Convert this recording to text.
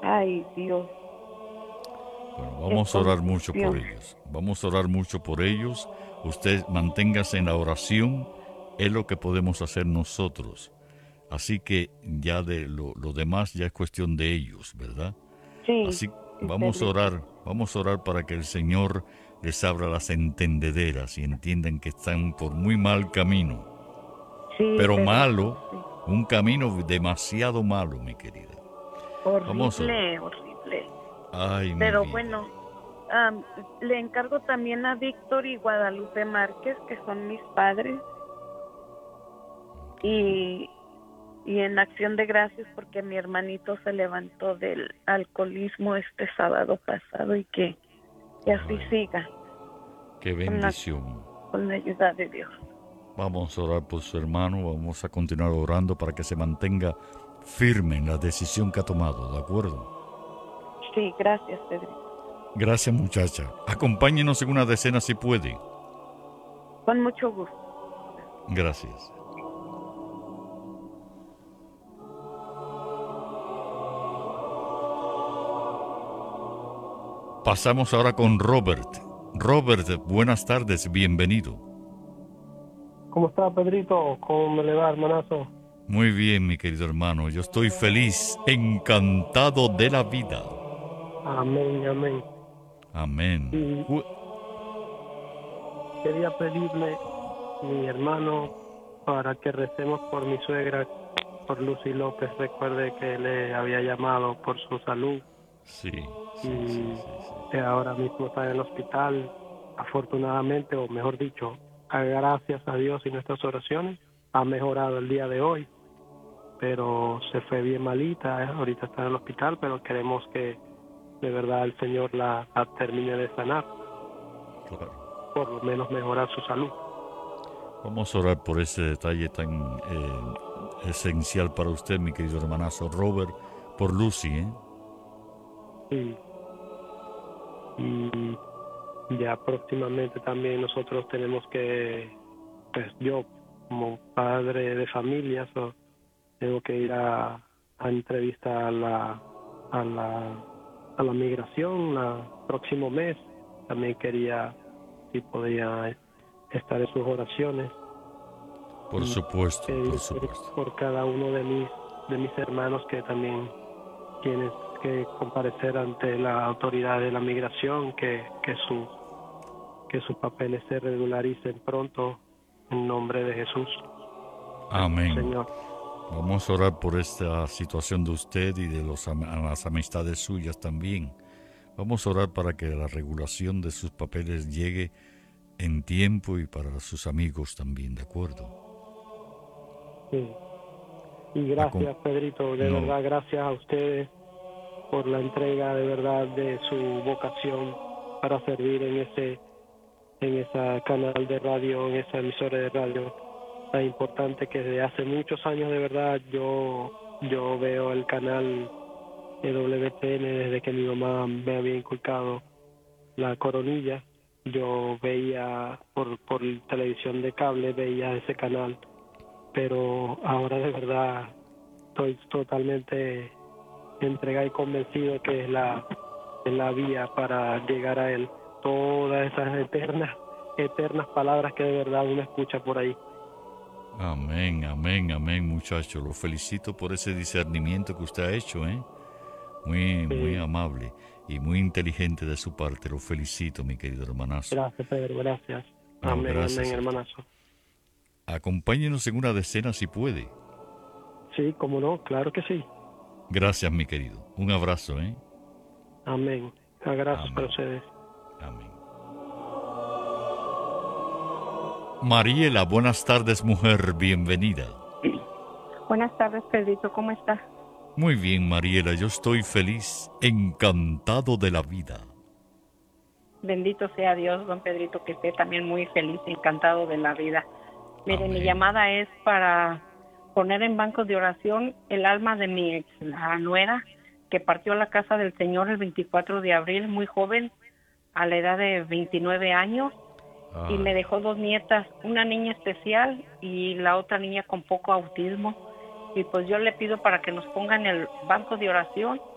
Ay, Dios, Bueno, qué vamos a orar mucho por confusión. ellos. Vamos a orar mucho por ellos. Usted manténgase en la oración. Es lo que podemos hacer nosotros. Así que ya de lo demás ya es cuestión de ellos, ¿verdad? Sí, Así sí, Pedrito. vamos a orar para que el Señor les abra las entendederas y entiendan que están por muy mal camino. Sí, Pero Pedrito, malo, sí. un camino demasiado malo, mi querida. Vamos a orar. Horrible, horrible. Ay, mi Pero vida. bueno, le encargo también a Víctor y Guadalupe Márquez, que son mis padres, Ok. y, y en acción de gracias porque mi hermanito se levantó del alcoholismo este sábado pasado y que así Ay, siga qué con la, bendición. con la ayuda de Dios. Vamos a orar por su hermano, vamos a continuar orando para que se mantenga firme en la decisión que ha tomado, ¿de acuerdo? Sí, gracias, Pedrito. Gracias, muchacha. Acompáñenos en una decena si puede. Con mucho gusto. Gracias. Pasamos ahora con Robert. Robert, buenas tardes, bienvenido. ¿Cómo está, Pedrito? ¿Cómo me le va, hermanazo? Muy bien, mi querido hermano, yo estoy feliz, encantado de la vida. Amén, amén. Amén. Y quería pedirle, mi hermano, para que recemos por mi suegra, por Lucy López. Recuerde que le había llamado por su salud Sí, sí, sí, y sí, sí. que ahora mismo está en el hospital. Afortunadamente, o mejor dicho, gracias a Dios y nuestras oraciones, ha mejorado el día de hoy, pero se fue bien malita. Ahorita está en el hospital, pero queremos que de verdad el Señor la termine de sanar, Claro. por lo menos mejorar su salud. Vamos a orar por ese detalle tan esencial para usted, mi querido hermanazo Robert, por Lucy, ¿eh? Y, y ya próximamente también nosotros tenemos que, pues yo como padre de familia, tengo que ir a entrevistar a la, a la migración el próximo mes. También quería si podía estar en sus oraciones y Por pedir supuesto. por cada uno de mis hermanos que también tienes que comparecer ante la autoridad de la migración, que sus papeles se regularicen pronto en nombre de Jesús, nuestro Amén. Señor. Vamos a orar por esta situación de usted y de las amistades suyas también. Vamos a orar para que la regulación de sus papeles llegue en tiempo y para sus amigos también, ¿de acuerdo? Sí. Y Acom- gracias, Pedrito, de no, verdad, gracias a ustedes por la entrega de verdad de su vocación para servir en ese canal de radio, en esa emisora de radio tan importante que desde hace muchos años de verdad yo veo el canal de WTN desde que mi mamá me había inculcado la coronilla. Yo veía por televisión de cable, veía ese canal, pero ahora de verdad estoy totalmente entregado y convencido que es la vía para llegar a él. Todas esas eternas palabras que de verdad uno escucha por ahí. amén, amén, amén, muchacho. Lo felicito por ese discernimiento que usted ha hecho, ¿eh? Muy, muy Sí, amable y muy inteligente de su parte. Lo felicito, mi querido hermanazo. gracias, Pedro, gracias. No, Amén, amén, gracias a usted. hermanazo. Acompáñenos en una decena si puede. Sí, cómo no, claro que sí. Gracias, mi querido. Un abrazo, ¿eh? Amén. Gracias para Amén. ustedes. Amén. Mariela, buenas tardes, mujer. Bienvenida. Buenas tardes, Pedrito, ¿cómo está? Muy bien, Mariela. Yo estoy feliz, encantado de la vida. Bendito sea Dios, don Pedrito, que esté también muy feliz y encantado de la vida. Mire, mi Amén. llamada es para poner en bancos de oración el alma de mi ex la nuera, que partió a la casa del Señor el 24 de abril, muy joven, a la edad de 29 años, y me Ay, dejó dos nietas, una niña especial y la otra niña con poco autismo. Y pues yo le pido para que nos pongan el banco de oración